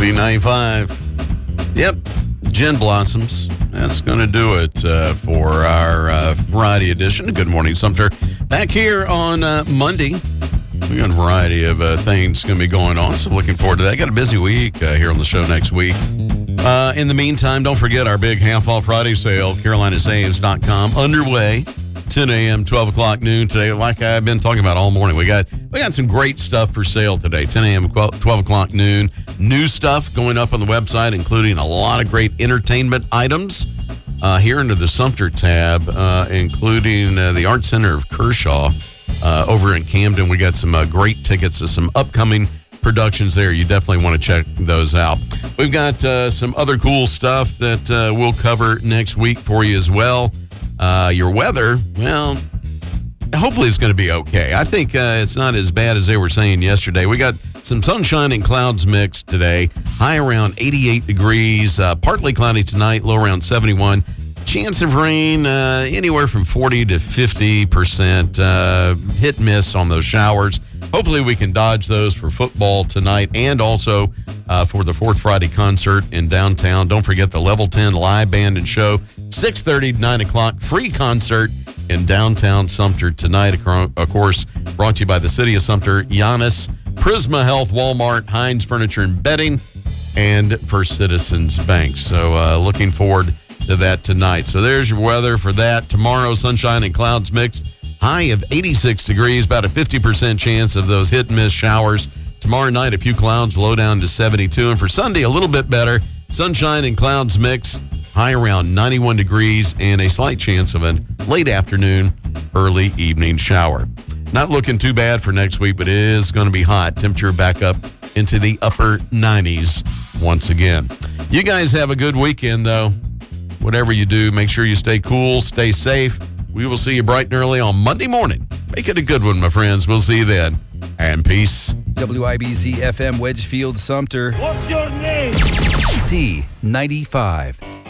Z95. Yep, Gin Blossoms. That's going to do it for our Friday edition of Good Morning Sumter. Back here on Monday. We got a variety of things going to be going on, so looking forward to that. Got a busy week here on the show next week. In the meantime, don't forget our big half-off Friday sale, CarolinaSaves.com, underway. 10 a.m., 12 o'clock noon today. Like I've been talking about all morning, we got some great stuff for sale today. 10 a.m., 12 o'clock noon. New stuff going up on the website, including a lot of great entertainment items here under the Sumter tab, including the Art Center of Kershaw over in Camden. We got some great tickets to some upcoming productions there. You definitely want to check those out. We've got some other cool stuff that we'll cover next week for you as well. Your weather, well, hopefully it's going to be okay. I think it's not as bad as they were saying yesterday. We got some sunshine and clouds mixed today. High around 88 degrees. Partly cloudy tonight, low around 71. Chance of rain anywhere from 40 to 50%. Hit miss on those showers. Hopefully we can dodge those for football tonight and also for the Fourth Friday concert in downtown. Don't forget the Level 10 live band and show, 6:30 to 9 o'clock, free concert in downtown Sumter tonight. Of course, brought to you by the City of Sumter, Giannis, Prisma Health, Walmart, Heinz Furniture and Bedding, and First Citizens Bank. So looking forward to that tonight. So there's your weather for that. Tomorrow, sunshine and clouds mixed. High of 86 degrees, about a 50% chance of those hit and miss showers. Tomorrow night, a few clouds, low down to 72. And for Sunday, a little bit better. Sunshine and clouds mix, high around 91 degrees, and a slight chance of a late afternoon, early evening shower. Not looking too bad for next week, but it is going to be hot. Temperature back up into the upper 90s once again. You guys have a good weekend, though. Whatever you do, make sure you stay cool, stay safe. We will see you bright and early on Monday morning. Make it a good one, my friends. We'll see you then. And peace. WIBZ FM Wedgefield Sumter. What's your name? Z95.